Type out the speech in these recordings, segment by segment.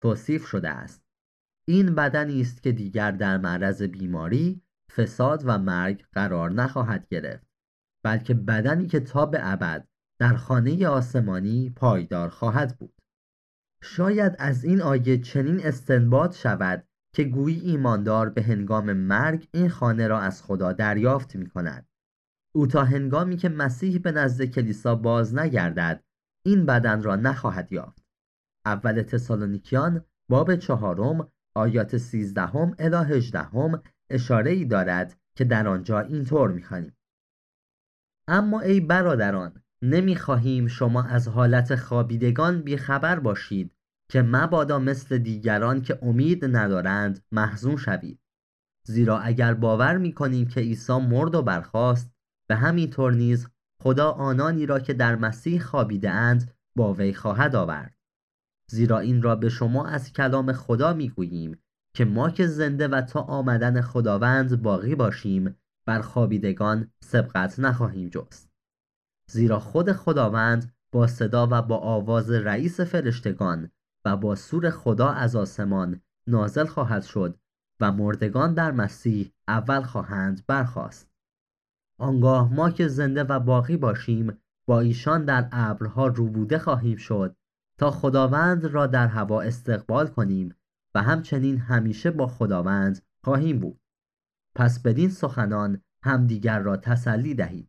توصیف شده است. این بدنی است که دیگر در معرض بیماری، فساد و مرگ قرار نخواهد گرفت، بلکه بدنی که تا به ابد در خانه آسمانی پایدار خواهد بود. شاید از این آیه چنین استنباط شود که گویی ایماندار به هنگام مرگ این خانه را از خدا دریافت می کند. او تا هنگامی که مسیح به نزد کلیسا باز نگردد این بدن را نخواهد یافت. اول تسالونیکیان باب 4 آیات 13 الی 18 اشاره ای دارد که در آنجا اینطور می‌خوانیم: اما ای برادران، نمی‌خواهیم شما از حالت خوابیدگان بیخبر باشید که مبادا مثل دیگران که امید ندارند محزون شوید. زیرا اگر باور می‌کنیم که عیسی مرد و برخاست، به همین طور نیز خدا آنانی را که در مسیح خوابیده اند با وی خواهد آورد. زیرا این را به شما از کلام خدا میگوییم که ما که زنده و تا آمدن خداوند باقی باشیم بر خوابیدگان سبقت نخواهیم جست. زیرا خود خداوند با صدا و با آواز رئیس فرشتگان و با سور خدا از آسمان نازل خواهد شد و مردگان در مسیح اول خواهند برخاست. آنگاه ما که زنده و باقی باشیم با ایشان در ابرها روبوده خواهیم شد تا خداوند را در هوا استقبال کنیم و همچنین همیشه با خداوند خواهیم بود. پس بدین سخنان همدیگر را تسلی دهید.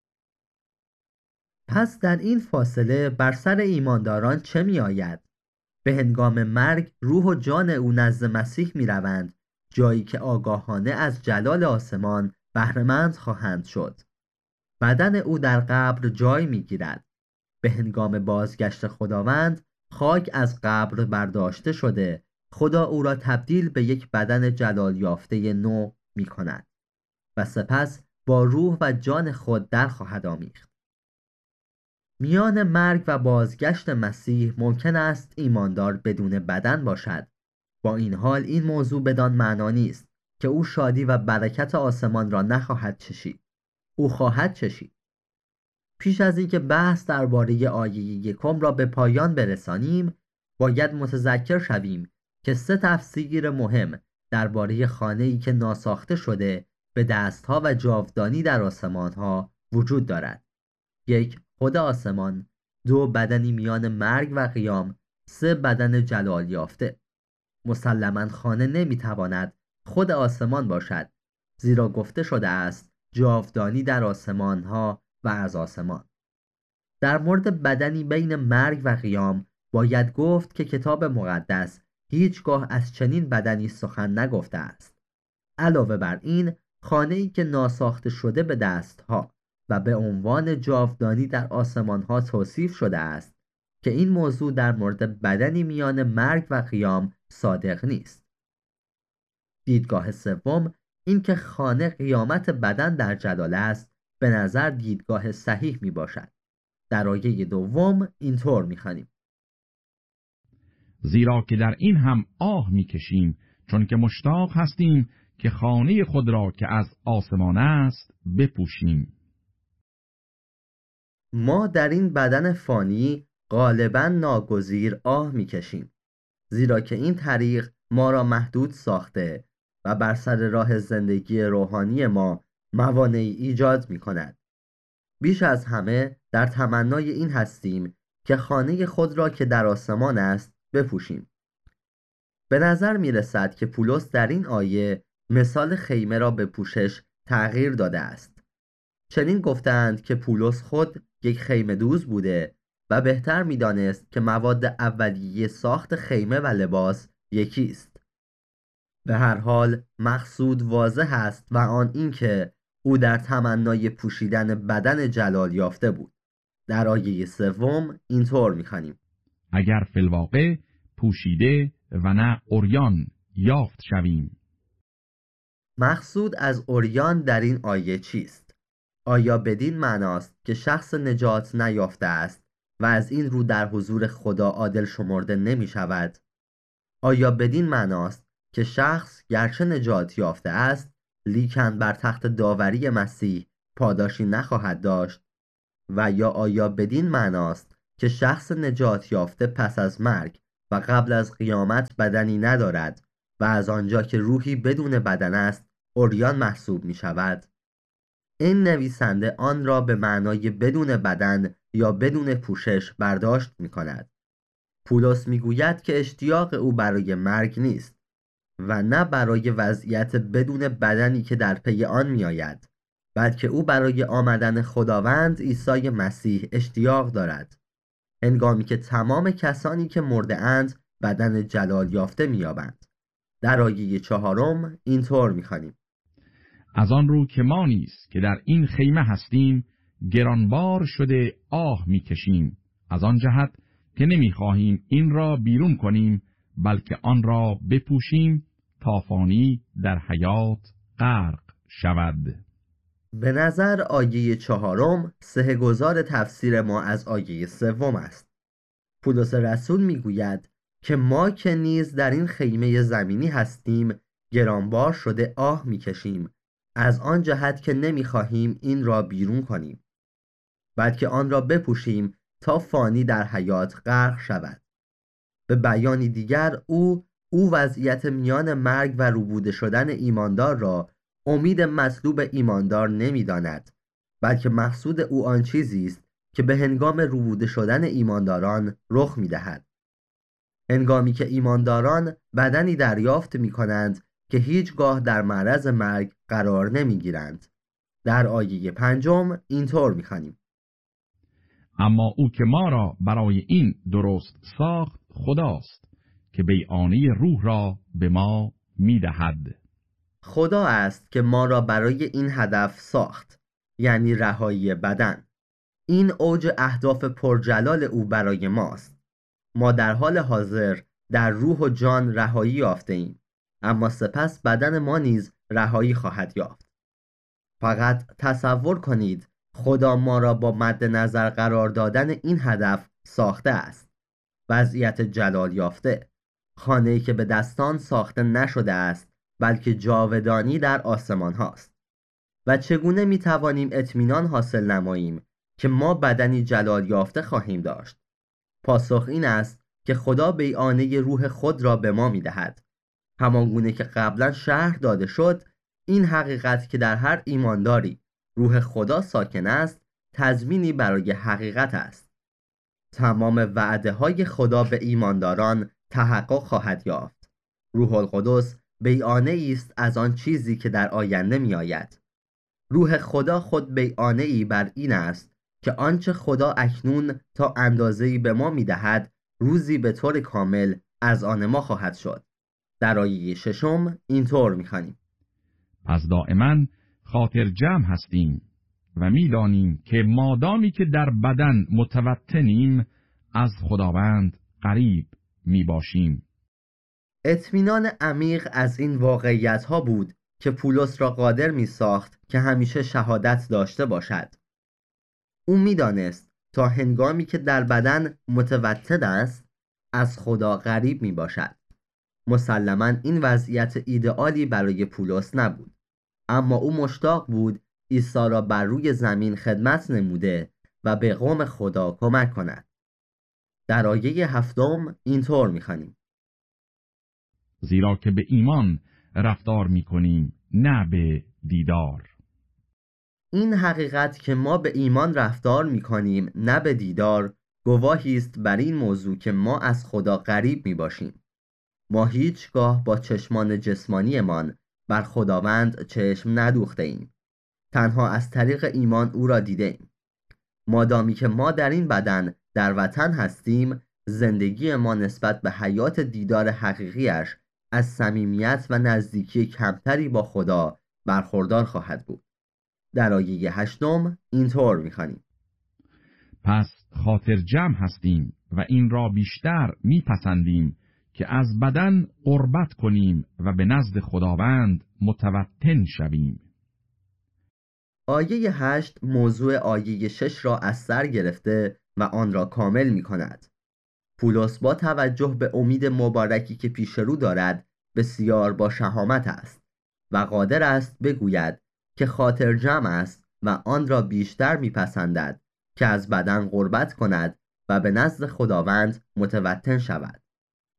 پس در این فاصله بر سر ایمانداران چه می آید؟ به هنگام مرگ روح و جان او نزد مسیح می روند، جایی که آگاهانه از جلال آسمان بهره‌مند خواهند شد. بدن او در قبر جای می گیرد. به هنگام بازگشت خداوند خاک از قبر برداشته شده، خدا او را تبدیل به یک بدن جلال یافته نو می کند و سپس با روح و جان خود در خواهد آمیخت. میان مرگ و بازگشت مسیح ممکن است ایماندار بدون بدن باشد. با این حال این موضوع بدان معنا نیست که او شادی و برکت آسمان را نخواهد چشید. او خواهد چشید. پیش از اینکه بحث درباره آیه 1 را به پایان برسانیم، باید متذکر شویم که 3 تفسیر مهم درباره خانه‌ای که ناساخته شده به دستها و جاودانی در آسمان‌ها وجود دارد. 1 خود آسمان، 2 بدنی میان مرگ و قیام، 3 بدن جلال یافته. مسلماً خانه نمیتواند خود آسمان باشد، زیرا گفته شده است جاودانی در آسمان‌ها و از آسمان. در مورد بدنی بین مرگ و قیام باید گفت که کتاب مقدس هیچگاه از چنین بدنی سخن نگفته است. علاوه بر این، خانه‌ای که ناساخته شده به دستها و به عنوان جاودانی در آسمان‌ها توصیف شده است که این موضوع در مورد بدنی میان مرگ و قیام صادق نیست. دیدگاه سوم، این که خانه قیامت بدن در جلال است، به نظر دیدگاه صحیح می باشد. در آیه 2 اینطور می خوانیم: زیرا که در این هم آه می کشیم، چون که مشتاق هستیم که خانه خود را که از آسمان است بپوشیم. ما در این بدن فانی غالباً ناگزیر آه می کشیم، زیرا که این طریق ما را محدود ساخته و بر سر راه زندگی روحانی ما موانعی ایجاد می کند. بیش از همه در تمنای این هستیم که خانه خود را که در آسمان است بپوشیم. به نظر می رسد که پولس در این آیه مثال خیمه را به پوشش تغییر داده است. چنین گفتند که پولس خود یک خیمه دوز بوده و بهتر می دانست که مواد اولیه ساخت خیمه و لباس یکی است. به هر حال مقصود واضح است و آن این که او در تمنای پوشیدن بدن جلال یافته بود. در آیه 3 اینطور می‌خوانیم: اگر فی الواقع پوشیده و نه عریان یافت شویم. مقصود از عریان در این آیه چیست؟ آیا بدین معناست که شخص نجات نیافته است و از این رو در حضور خدا عادل شمرده نمی شود؟ آیا بدین معناست که شخص گرچه نجات یافته است لیکن بر تخت داوری مسیح پاداشی نخواهد داشت؟ و یا آیا بدین معناست که شخص نجات یافته پس از مرگ و قبل از قیامت بدنی ندارد و از آنجا که روحی بدون بدن است عریان محسوب می شود. این نویسنده آن را به معنای بدون بدن یا بدون پوشش برداشت می کند. پولس می گوید که اشتیاق او برای مرگ نیست و نه برای وضعیت بدون بدنی که در پی آن می آید، بلکه او برای آمدن خداوند عیسی مسیح اشتیاق دارد، هنگامی که تمام کسانی که مرده اند بدن جلال یافته می یابند. در آیه 4 اینطور می خوانیم: از آن رو که ما نیز که در این خیمه هستیم گرانبار شده آه میکشیم، از آن جهت که نمیخواهیم این را بیرون کنیم بلکه آن را بپوشیم تا فانی در حیات غرق شود. به نظر آیه 4 سه‌گذار تفسیر ما از آیه 3 است. پولس رسول میگوید که ما که نیز در این خیمه زمینی هستیم گرانبار شده آه میکشیم، از آن جهت که نمیخواهیم این را بیرون کنیم بلکه آن را بپوشیم تا فانی در حیات غرق شود. به بیانی دیگر او وضعیت میان مرگ و ربوده شدن ایماندار را امید مطلوب ایماندار نمیداند، بلکه مقصود او آن چیزی است که به هنگام ربوده شدن ایمانداران رخ میدهد. هنگامی که ایمانداران بدنی دریافت می کنند که هیچگاه در معرض مرگ قرار نمی گیرند. در آیه 5 اینطور می خوانیم: اما او که ما را برای این درست ساخت خداست که بیعانه روح را به ما می دهد. خدا است که ما را برای این هدف ساخت، یعنی رهایی بدن. این اوج اهداف پرجلال او برای ماست. ما در حال حاضر در روح و جان رهایی یافته ایم، اما سپس بدن ما نیز رهایی خواهد یافت. فقط تصور کنید خدا ما را با مد نظر قرار دادن این هدف ساخته است. وضعیت جلال یافته، خانه‌ای که به دستان ساخته نشده است بلکه جاودانی در آسمان هاست. و چگونه می توانیم اطمینان حاصل نماییم که ما بدنی جلال یافته خواهیم داشت؟ پاسخ این است که خدا بیعانه روح خود را به ما می دهد. همانگونه که قبلا شرح داده شد، این حقیقت که در هر ایمانداری روح خدا ساکن است تضمینی برای حقیقت است. تمام وعده های خدا به ایمانداران تحقق خواهد یافت. روح القدس بیعانه است از آن چیزی که در آینده می آید. روح خدا خود بیعانه ای بر این است که آنچه خدا اکنون تا اندازه‌ای به ما می دهد روزی به طور کامل از آن ما خواهد شد. در آیه 6 اینطور می خوانیم: پس دائما خاطر جمع هستیم و می‌دانیم که مادامی که در بدن متوطنیم از خداوند قریب میباشیم. اطمینان عمیق از این واقعیت ها بود که پولس را قادر می ساخت که همیشه شهادت داشته باشد. او می دانست تا هنگامی که در بدن متوطن است از خدا قریب می باشد. مسلماً این وضعیت ایدئالی برای پولس نبود، اما او مشتاق بود عیسی را بر روی زمین خدمت نموده و به قوم خدا کمک کند. در آیه 7 اینطور می خوانیم: زیرا که به ایمان رفتار می کنیم نه به دیدار. این حقیقت که ما به ایمان رفتار می کنیم نه به دیدار گواهی است بر این موضوع که ما از خدا قریب می باشیم. ما هیچگاه با چشمان جسمانیمان بر خداوند چشم ندوخته ایم، تنها از طریق ایمان او را دیده ایم. مادامی که ما در این بدن در وطن هستیم، زندگی ما نسبت به حیات دیدار حقیقیش از صمیمیت و نزدیکی کمتری با خدا برخوردار خواهد بود. در آیه 8 اینطور می‌خوانیم: پس خاطر جمع هستیم و این را بیشتر میپسندیم که از بدن قربت کنیم و به نزد خداوند متوطن شویم. آیه 8 موضوع آیه 6 را از سر گرفته و آن را کامل می کند. پولس با توجه به امید مبارکی که پیش رو دارد بسیار با شهامت است و قادر است بگوید که خاطر جمع است و آن را بیشتر میپسندد که از بدن قربت کند و به نزد خداوند متوطن شود.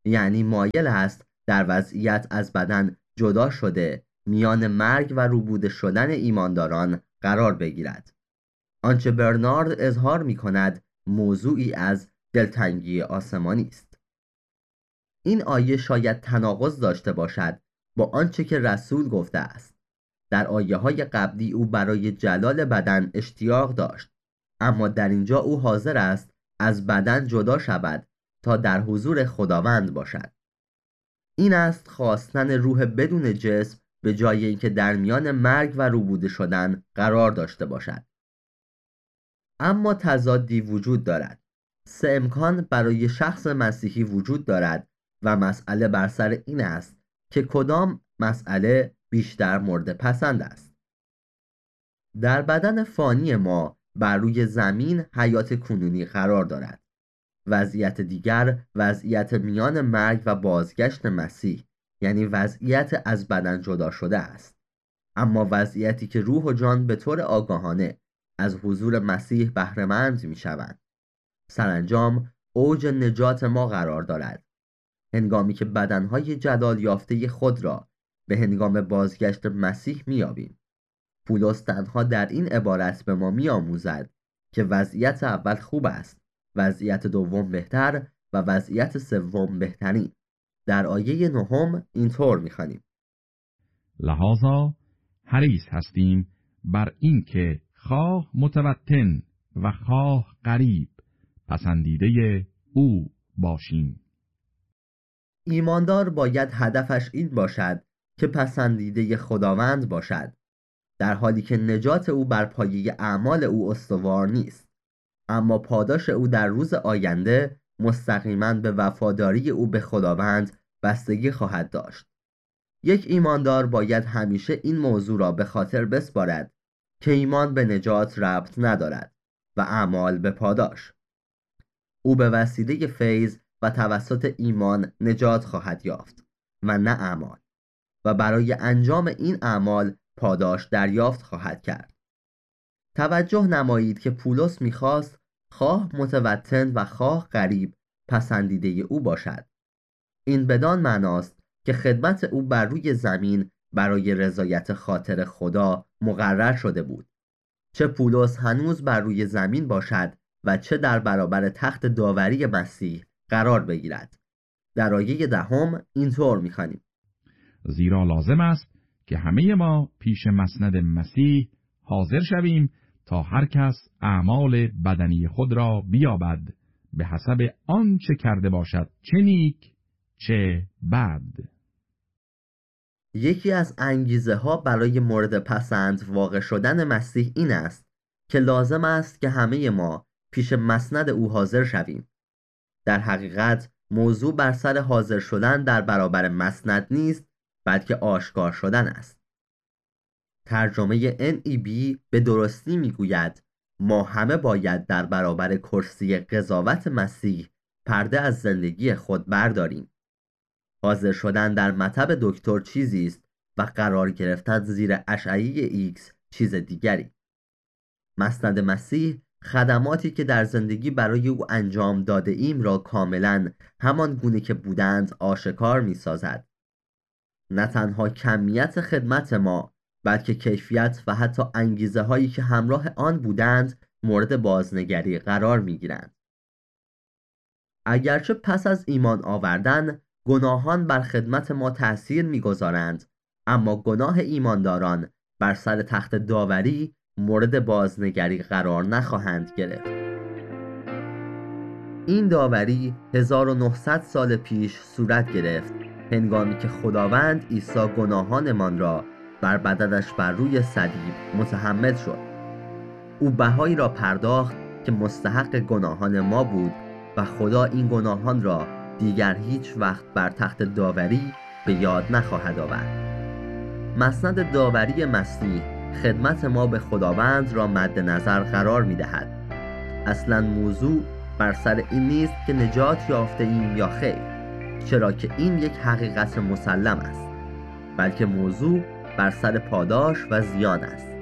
یعنی مایل است در وضعیت از بدن جدا شده میان مرگ و روبوده شدن ایمانداران قرار بگیرد. آنچه برنارد اظهار می کند موضوعی از دلتنگی آسمانی است. این آیه شاید تناقض داشته باشد با آنچه که رسول گفته است. در آیه های قبلی او برای جلال بدن اشتیاق داشت، اما در اینجا او حاضر است از بدن جدا شود تا در حضور خداوند باشد. این است خواستن روح بدون جسم به جای اینکه در میان مرگ و روبوده شدن قرار داشته باشد. اما تضادی وجود دارد. سه امکان برای شخص مسیحی وجود دارد و مسئله بر سر این است که کدام مسئله بیشتر مورد پسند است. در بدن فانی ما بر روی زمین حیات کنونی قرار دارد. وضعیت دیگر وضعیت میان مرگ و بازگشت مسیح، یعنی وضعیت از بدن جدا شده است. اما وضعیتی که روح و جان به طور آگاهانه از حضور مسیح بهره‌مند می‌شوند. سرانجام اوج نجات ما قرار دارد، هنگامی که بدنهای جلال یافته خود را به هنگام بازگشت مسیح می‌یابیم. پولس تنها در این عبارت به ما می‌آموزد که وضعیت اول خوب است، وضعیت دوم بهتر و وضعیت سوم بهترین. در آیه 9 اینطور می‌خوانیم: لذا حریص هستیم بر این که خواه متوطن و خواه قریب پسندیده او باشیم. ایماندار باید هدفش این باشد که پسندیده خداوند باشد، در حالی که نجات او بر پایه اعمال او استوار نیست، اما پاداش او در روز آینده مستقیما به وفاداری او به خداوند بستگی خواهد داشت. یک ایماندار باید همیشه این موضوع را به خاطر بسپارد که ایمان به نجات ربط ندارد و اعمال به پاداش. او به وسیله فیض و توسط ایمان نجات خواهد یافت و نه اعمال، و برای انجام این اعمال پاداش دریافت خواهد کرد. توجه نمایید که پولس می‌خواست خواه متوطن و خواه قریب پسندیده او باشد. این بدان معناست که خدمت او بر روی زمین برای رضایت خاطر خدا مقرر شده بود، چه پولس هنوز بر روی زمین باشد و چه در برابر تخت داوری مسیح قرار بگیرد. در آیه 10 اینطور می‌خوانیم: زیرا لازم است که همه ما پیش مسند مسیح حاضر شویم تا هر کس اعمال بدنی خود را بیابد به حسب آنچه کرده باشد، چه نیک چه بد. یکی از انگیزه ها برای مورد پسند واقع شدن مسیح این است که لازم است که همه ما پیش مسند او حاضر شویم. در حقیقت موضوع بر سر حاضر شدن در برابر مسند نیست، بلکه آشکار شدن است. ترجمه NEB به درستی میگوید ما همه باید در برابر کرسی قضاوت مسیح پرده از زندگی خود برداریم. حاضر شدن در مطب دکتر چیزی است و قرار گرفتن زیر اشعه ایکس چیز دیگری. مسند مسیح خدماتی که در زندگی برای او انجام داده ایم را کاملا همان گونه که بودند آشکار می سازد. نه تنها کمیت خدمت ما، بلکه کیفیت و حتی انگیزه هایی که همراه آن بودند مورد بازنگری قرار می گیرند. اگرچه پس از ایمان آوردن گناهان بر خدمت ما تأثیر می‌گذارند، اما گناه ایمانداران بر سر تخت داوری مورد بازنگری قرار نخواهند گرفت. این داوری 1900 سال پیش صورت گرفت، هنگامی که خداوند عیسی گناهانمان را بر بدنش بر روی صلیب متحمل شد. او بهایی را پرداخت که مستحق گناهان ما بود و خدا این گناهان را دیگر هیچ وقت بر تخت داوری به یاد نخواهد آورد. مسند داوری مسیح خدمت ما به خداوند را مد نظر قرار می دهد. اصلا موضوع بر سر این نیست که نجات یافته ایم یا خیر، چرا که این یک حقیقت مسلم است، بلکه موضوع بر سر پاداش و زیان است.